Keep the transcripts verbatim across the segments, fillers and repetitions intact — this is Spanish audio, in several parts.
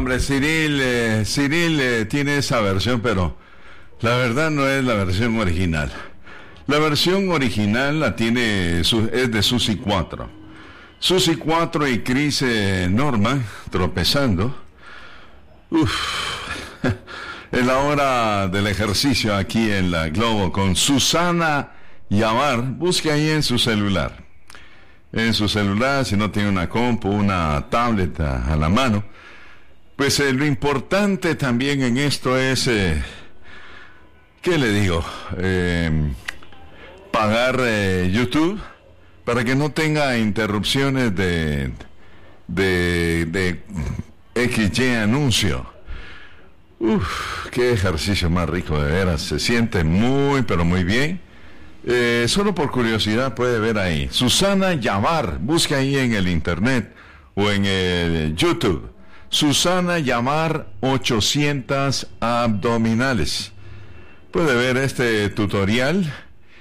hombre, Cyril, eh, Cyril eh, tiene esa versión, pero la verdad no es la versión original. La versión original la tiene, su, es de Susi cuatro. Susi cuatro y Chris eh, Norman tropezando. Uf, es la hora del ejercicio aquí en la Globo con Susana Yavar. Busque ahí en su celular. En su celular, si no tiene una compu, una tablet a, a la mano. Pues eh, lo importante también en esto es, eh, ¿qué le digo? Eh, pagar eh, YouTube para que no tenga interrupciones de, de, de equis ye anuncio. Uf, qué ejercicio más rico, de veras. Se siente muy, pero muy bien. Eh, solo por curiosidad puede ver ahí. Susana Yavar, busque ahí en el internet o en el YouTube. Susana Yavar ochocientos abdominales. Puede ver este tutorial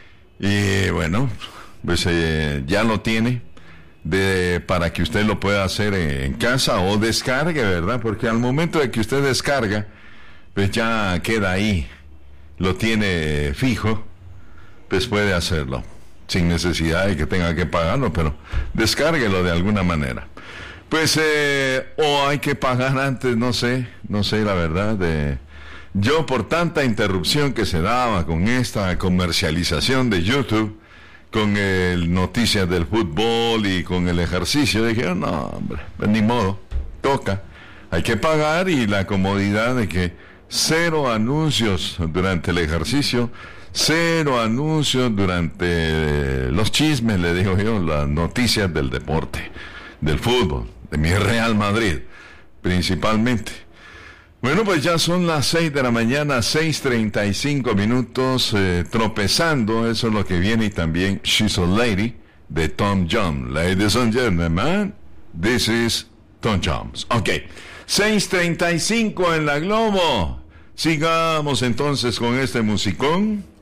y bueno, pues eh, ya lo tiene de, para que usted lo pueda hacer en casa o descargue, ¿verdad? Porque al momento de que usted descarga, pues ya queda ahí, lo tiene fijo, pues puede hacerlo sin necesidad de que tenga que pagarlo, pero descárguelo de alguna manera. Pues, eh, o hay que pagar antes, no sé, no sé la verdad. De, yo por tanta interrupción que se daba con esta comercialización de YouTube, con el noticias del fútbol y con el ejercicio, dije, no, hombre, pues ni modo, toca, hay que pagar y la comodidad de que cero anuncios durante el ejercicio, cero anuncios durante los chismes, le digo yo, las noticias del deporte, del fútbol, de mi Real Madrid, principalmente. Bueno, pues ya son las seis de la mañana, seis treinta y cinco minutos, eh, tropezando, eso es lo que viene, y también She's a Lady, de Tom Jones. Ladies and gentlemen, this is Tom Jones. Ok, seis treinta y cinco en la Globo. Sigamos entonces con este musicón.